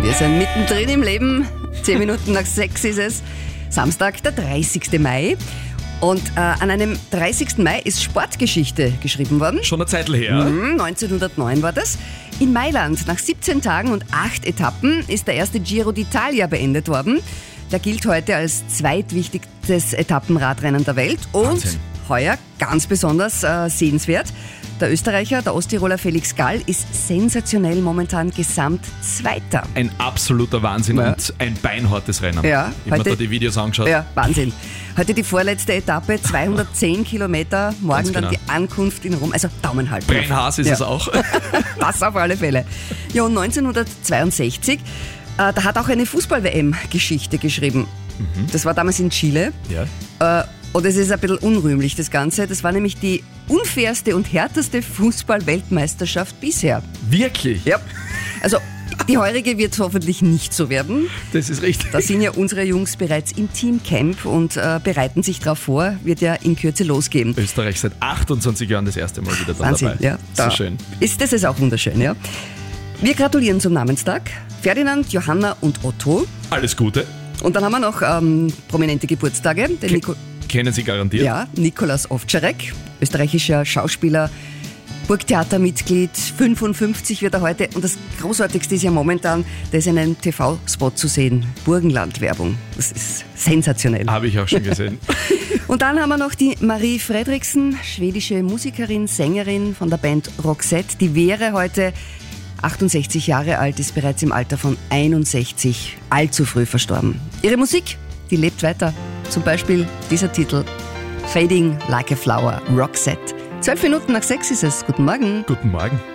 Wir sind mittendrin im Leben. 10 Minuten nach 6 ist es. Samstag, der 30. Mai. Und an einem 30. Mai ist Sportgeschichte geschrieben worden. Schon eine Zeit her. 1909 war das. In Mailand, nach 17 Tagen und 8 Etappen, ist der erste Giro d'Italia beendet worden. Der gilt heute als zweitwichtigstes Etappenradrennen der Welt. Und Wahnsinn. heuer ganz besonders sehenswert. Der Österreicher, der Osttiroler Felix Gall, ist sensationell momentan Gesamtzweiter. Ein absoluter Wahnsinn und ein beinhartes Rennen. Ja, ich habe mir heute- da die Videos angeschaut. Ja, Wahnsinn. Heute die vorletzte Etappe, 210 Kilometer, morgen Ganz dann genau. die Ankunft in Rom, also Daumen halten. Brennhaß ist Ja. es auch. Das auf alle Fälle. Ja, und 1962, da hat auch eine Fußball-WM Geschichte geschrieben. Das war damals in Chile. Ja. Und es ist ein bisschen unrühmlich, das Ganze. Das war nämlich die unfairste und härteste Fußball-Weltmeisterschaft bisher. Wirklich? Ja. Also, die heurige wird hoffentlich nicht so werden. Das ist richtig. Da sind ja unsere Jungs bereits im Teamcamp und bereiten sich darauf vor. Wird ja in Kürze losgehen. Österreich seit 28 Jahren das erste Mal wieder Wahnsinn, dabei. ja. So schön. Das ist auch wunderschön, ja. Wir gratulieren zum Namenstag. Ferdinand, Johanna und Otto. Alles Gute. Und dann haben wir noch prominente Geburtstage. Den Kennen Sie garantiert? Ja, Nikolaus Ovtcharek, österreichischer Schauspieler, Burgtheatermitglied, 55 wird er heute. Und das Großartigste ist ja momentan, da ist in einem TV-Spot zu sehen, Burgenland-Werbung. Das ist sensationell. Habe ich auch schon gesehen. Und dann haben wir noch die Marie Fredriksen, schwedische Musikerin, Sängerin von der Band Roxette. Die wäre heute 68 Jahre alt, ist bereits im Alter von 61 allzu früh verstorben. Ihre Musik, die lebt weiter. Zum Beispiel dieser Titel, Fading Like a Flower, Roxette. 12 Minuten nach 6 ist es. Guten Morgen. Guten Morgen.